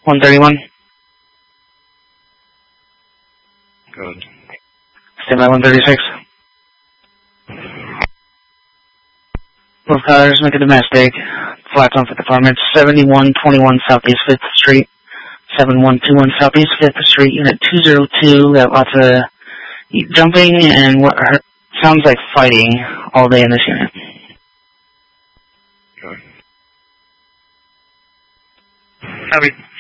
131. Good. Stand by 136. Both cars make a domestic. Flats on 5th Apartment, 7121 Southeast 5th Street. 7121 Southeast 5th Street, Unit 202. Got lots of jumping and what sounds like fighting all day in this unit. Good. Copy.